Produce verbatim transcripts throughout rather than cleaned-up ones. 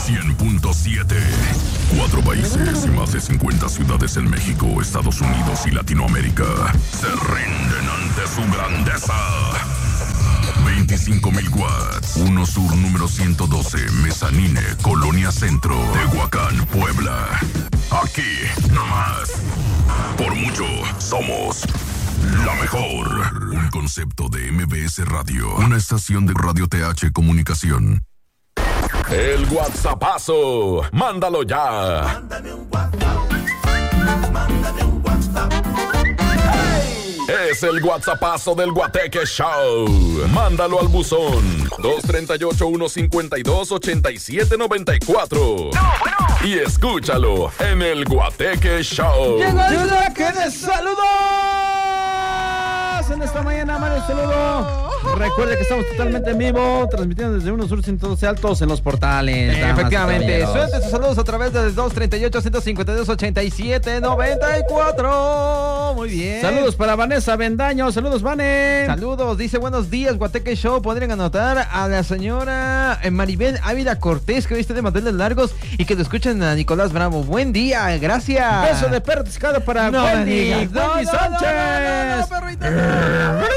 cien punto siete. Cuatro países y más de cincuenta ciudades en México, Estados Unidos y Latinoamérica se rinden ante su grandeza. veinticinco mil watts. uno Sur número ciento doce, Mezanine, Colonia Centro, Tehuacán, Puebla. Aquí, nomás. Por mucho, somos la mejor. Un concepto de M B S Radio. Una estación de Radio T H Comunicación. El WhatsAppazo. Mándalo ya. Mándame un WhatsApp. Mándame un WhatsApp. ¡Hey! Es el WhatsAppazo del Guateque Show. Mándalo al buzón dos tres ocho, uno cinco dos, ocho siete nueve cuatro. No, bueno. Y escúchalo en el Guateque Show. Llegó el bloque de saludos en esta mañana. Mario, saludo. Recuerde que estamos totalmente en vivo, transmitiendo desde uno Sur ciento doce Altos en los portales. Eh, efectivamente, suelten sus saludos a través del dos tres ocho, uno cinco dos, ocho siete nueve cuatro. Muy bien. Saludos para Vanessa Bendaño. Saludos, Vane. Saludos, dice buenos días, Guateque Show. Podrían anotar a la señora Maribel Ávila Cortés, que hoy está de manteles largos y que lo escuchan a Nicolás Bravo. Buen día, gracias. Beso de perro pescado para no Wendy, Wendy no, no, Sánchez. No, no, no, no, perrito, no.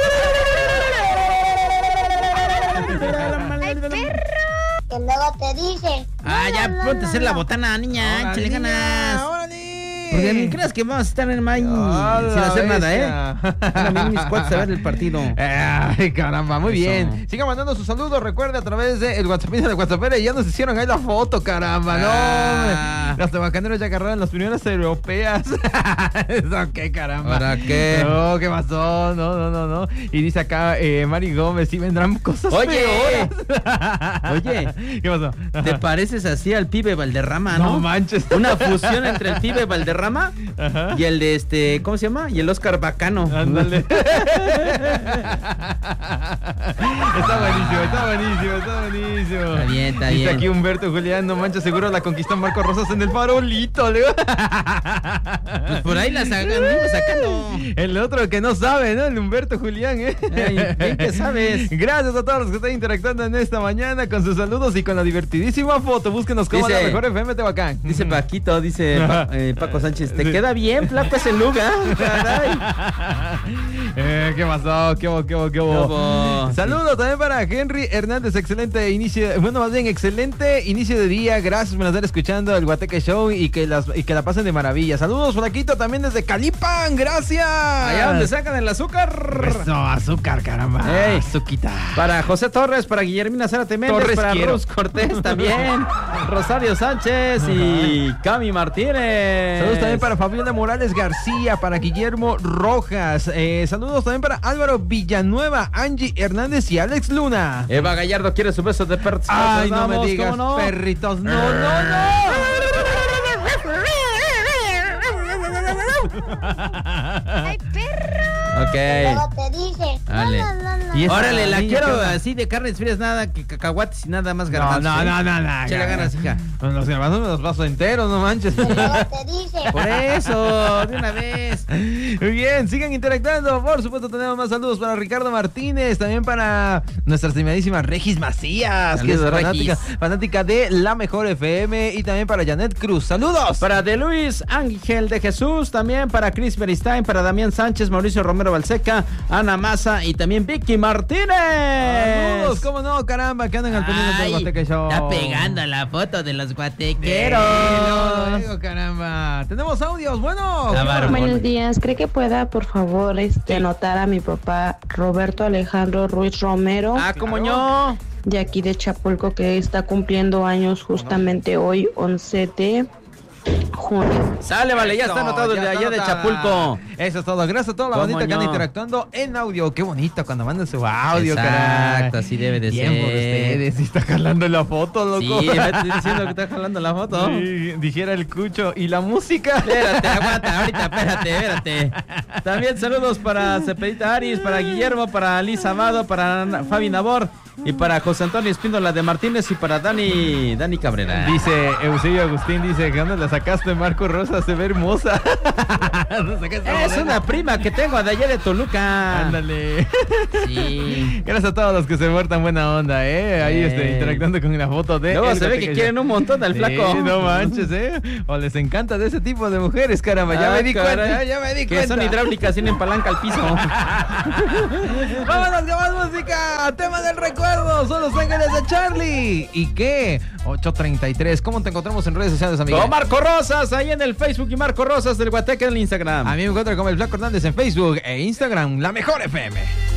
¡Ay, perro! Que luego te dice. Ah, ya, no, ponte no, a hacer la no. botana, niña. Órale, Échale ganas. niña, órale. Porque ni creas que vamos a estar en May Hola, sin hacer nada, ¿eh? bestia. Van a venir mis cuates a ver el partido. Ay, caramba, muy Eso. bien. Sigan mandando sus saludos, recuerde, a través del WhatsApp de WhatsApp. Y ya nos hicieron ahí la foto, caramba, no. Ah. Los tabacaneros ya agarraron las primeras europeas. ¿Eso qué, caramba? ¿Para qué? No, ¿qué pasó? No, no, no, no. Y dice acá, eh, Mari Gómez, sí vendrán cosas Oye. peoras. Oye. ¿Qué pasó? ¿Te pareces así al pibe Valderrama, no? No manches. Una fusión entre el pibe Valderrama Ajá. y el de este, ¿cómo se llama? Y el Oscar Bacano. Ándale. Está buenísimo, está buenísimo, está buenísimo. Está bien, está Dice bien. aquí Humberto Julián, no manches, seguro la conquistó Marco Rosas en el farolito, le digo. Pues por ahí la sacan, anduvimos sacando. El otro que no sabe, ¿no? El Humberto Julián, ¿eh? Ay, bien que sabes. Gracias a todos los que están interactuando en esta mañana con sus saludos y con la divertidísima foto. Búsquenos como Dice- la mejor F M Tehuacán. Dice Paquito, dice Pa- eh, Paco Sánchez, te Sí. queda bien, flaco ese lugar. Caray. Eh, ¿Qué pasó? ¿Qué hubo? ¿Qué hubo? ¿Qué hubo? ¿Qué hubo? Saludos también para Henry Hernández. Excelente inicio. Bueno, más bien, excelente inicio de día. Gracias por estar escuchando el Guateque Show y que, las, y que la pasen de maravilla. Saludos, Flaquito, también desde Calipan. Gracias. Allá donde sacan el azúcar. Eso, azúcar, caramba. Ey. Azuquita. Para José Torres, para Guillermina Zárate Méndez, Torres para quiero. Rus Cortés también, Rosario Sánchez y Cami Martínez. Saludos también para Fabiola Morales García, para Guillermo Rojas. Eh, saludos también para Álvaro Villanueva, Angie Hernández y Alex Luna. Eva Gallardo quiere su beso de perros. Ay, no me Vamos, digas, ¿cómo no? perritos. No, no, no. ¡Ay, perro! Ok. Luego te dice. Dale. No, no, no, Y no. esa Órale, la niña, quiero ¿qué onda? así de carnes frías, nada que cacahuates y nada más No, garbanzos. no, ¿eh? no, no, no. Échale ganas, hija. Los garbanzos me los paso enteros, no manches. Luego te dice. Por eso, de una vez. Muy bien, sigan interactuando. Por supuesto, tenemos más saludos para Ricardo Martínez, también para nuestra estimadísima Regis Macías, que es Saludos, fanática, Regis. fanática de La Mejor F M, y también para Janet Cruz. ¡Saludos! Para De Luis Ángel de Jesús, también para Chris Beristain, para Damián Sánchez, Mauricio Romero Balseca, Ana Maza y también Vicky Martínez. Saludos, cómo no, caramba, que andan al pendiente del Ay, Guateque Show. está pegando la foto de los Pero, guatequeros. digo, caramba. Tenemos audios, bueno. La barba. Buenos días, ¿cree que pueda por favor este, anotar a mi papá Roberto Alejandro Ruiz Romero, Ah, como yo. de aquí de Chapulco, que está cumpliendo años justamente hoy, once de junio? Sale, vale, ya está Eso, anotado ya de está allá de anotada. Chapulco. Eso es todo. Gracias a toda la ¿Cómo bandita que anda no? interactuando en audio. Qué bonito cuando mandan su audio, Exacto, caray. así debe de Bien ser. por ustedes. Y está jalando la foto, loco. Sí, me estoy diciendo que está jalando la foto. Sí, dijera el Cucho. ¿Y la música? Espérate, aguanta, ahorita, espérate, espérate. También saludos para Cepedita Aris, para Guillermo, para Liz Amado, para Ana- Fabi Nabor Y para José Antonio Espíndola de Martínez y para Dani Dani Cabrera. Dice Eusebio Agustín, dice que dónde la sacaste, Marco Rosa, se ve hermosa. Es una prima que tengo de allá de Toluca. Ándale. Sí. Gracias a todos los que se muertan buena onda, eh. Ahí Eh. este, interactuando con la foto de. Luego El se ve Guateque que Show. quieren un montón al Sí, flaco. no manches, eh. O les encanta de ese tipo de mujeres, caramba. Ya Ah, me di caray. cuenta, ya me di Que cuenta. son hidráulicas, tienen palanca al piso. Vámonos con más música. Tema del recuerdo. Son los ángeles de Charlie. ¿Y qué? ocho treinta y tres. ¿Cómo te encontramos en redes sociales, amigo? Con Marco Rosas ahí en el Facebook y Marco Rosas del Guateque en el Instagram. A mí me encuentro como el Flaco Hernández en Facebook e Instagram, La Mejor F M.